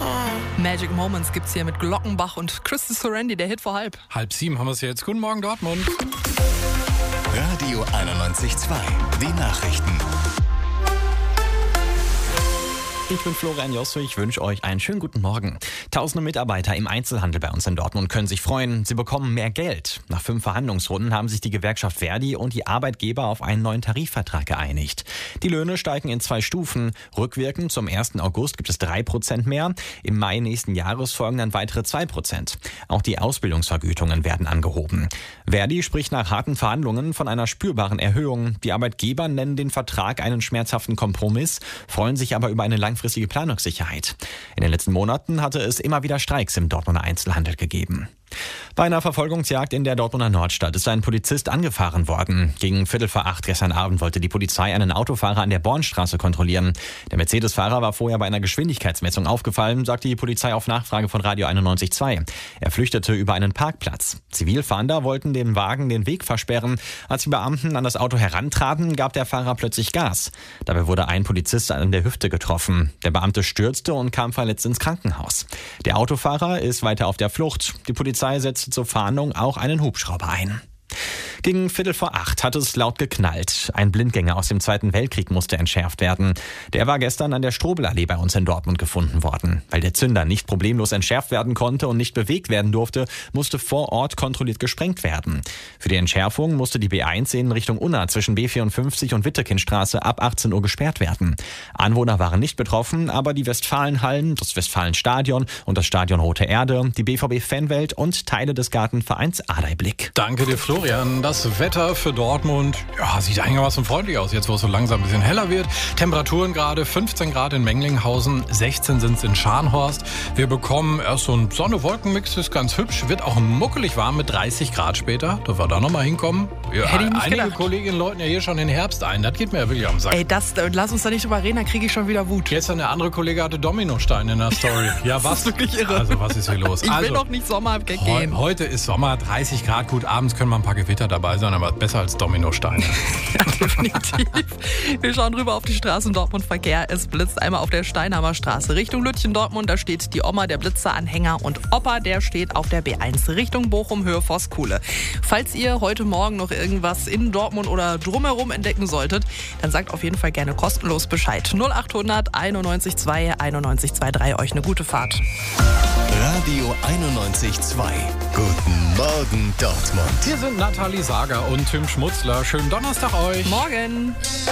Magic Moments gibt's hier mit Glockenbach und Crystal Serenity, der Hit vor halb. 6:30 haben wir es jetzt. Guten Morgen, Dortmund. Radio 91.2, die Nachrichten. Ich bin Florian Josso, ich wünsche euch einen schönen guten Morgen. Tausende Mitarbeiter im Einzelhandel bei uns in Dortmund können sich freuen, sie bekommen mehr Geld. Nach 5 Verhandlungsrunden haben sich die Gewerkschaft Verdi und die Arbeitgeber auf einen neuen Tarifvertrag geeinigt. Die Löhne steigen in 2 Stufen. Rückwirkend zum 1. August gibt es 3% mehr. Im Mai nächsten Jahres folgen dann weitere 2%. Auch die Ausbildungsvergütungen werden angehoben. Verdi spricht nach harten Verhandlungen von einer spürbaren Erhöhung. Die Arbeitgeber nennen den Vertrag einen schmerzhaften Kompromiss, freuen sich aber über eine langfristige Planungssicherheit. In den letzten Monaten hatte es immer wieder Streiks im Dortmunder Einzelhandel gegeben. Bei einer Verfolgungsjagd in der Dortmunder Nordstadt ist ein Polizist angefahren worden. Gegen 7:45 gestern Abend wollte die Polizei einen Autofahrer an der Bornstraße kontrollieren. Der Mercedes-Fahrer war vorher bei einer Geschwindigkeitsmessung aufgefallen, sagte die Polizei auf Nachfrage von Radio 91.2. Er flüchtete über einen Parkplatz. Zivilfahnder wollten dem Wagen den Weg versperren. Als die Beamten an das Auto herantraten, gab der Fahrer plötzlich Gas. Dabei wurde ein Polizist an der Hüfte getroffen. Der Beamte stürzte und kam verletzt ins Krankenhaus. Der Autofahrer ist weiter auf der Flucht. Die Polizei setzte zur Fahndung auch einen Hubschrauber ein. Gegen 7:45 hat es laut geknallt. Ein Blindgänger aus dem Zweiten Weltkrieg musste entschärft werden. Der war gestern an der Strobelallee bei uns in Dortmund gefunden worden. Weil der Zünder nicht problemlos entschärft werden konnte und nicht bewegt werden durfte, musste vor Ort kontrolliert gesprengt werden. Für die Entschärfung musste die B1 in Richtung Unna zwischen B54 und Wittekindstraße ab 18 Uhr gesperrt werden. Anwohner waren nicht betroffen, aber die Westfalenhallen, das Westfalenstadion und das Stadion Rote Erde, die BVB-Fanwelt und Teile des Gartenvereins Adeiblick. Danke dir, Florian. Das Wetter für Dortmund, sieht einigermaßen freundlich aus, jetzt wo es so langsam ein bisschen heller wird. Temperaturen gerade 15 Grad in Menglinghausen, 16 sind es in Scharnhorst. Wir bekommen erst so einen Sonne-Wolken-Mix, ist ganz hübsch, wird auch muckelig warm mit 30 Grad später. Dürfen wir da nochmal hinkommen? Ja, Hätte ich nicht einige gedacht. Kolleginnen läuten ja hier schon den Herbst ein, das geht mir ja wirklich am Sack. Ey, lass uns da nicht drüber reden, dann kriege ich schon wieder Wut. Gestern der andere Kollege hatte Dominosteine in der Story. Ja, was? ist wirklich irre. Also, was ist hier los? Ich will doch nicht Sommer gehen. Heute ist Sommer, 30 Grad, gut, abends können mal ein paar Gewitter dabei sein, aber besser als Dominosteine. Ja, definitiv. Wir schauen rüber auf die Straßen Dortmund-Verkehr. Es blitzt einmal auf der Steinheimer Straße Richtung Lütchen-Dortmund. Da steht die Oma, der Blitzeranhänger, und Opa, der steht auf der B1 Richtung Bochum, Höhe Voskuhle. Falls ihr heute Morgen noch irgendwas in Dortmund oder drumherum entdecken solltet, dann sagt auf jeden Fall gerne kostenlos Bescheid. 0800 91 2 91 23. Euch eine gute Fahrt. Radio 91.2, guten Morgen Dortmund. Hier sind Nathalie Sager und Tim Schmutzler. Schönen Donnerstag euch. Morgen.